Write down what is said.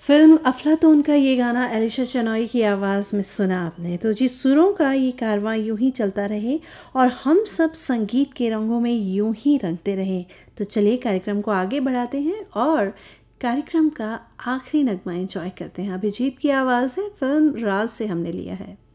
Film अफ़लातून का ये गाना एलिशा चनोई की आवाज़ में सुना आपने। तो जी सुरों का ये कारवां यूं ही चलता रहे और हम सब संगीत के रंगों में यूं ही रंगते रहें। तो चलिए कार्यक्रम को आगे बढ़ाते हैं और कार्यक्रम का आखिरी नगमा एंजॉय करते हैं। अभिजीत की आवाज़ है, फ़िल्म राज से हमने लिया है।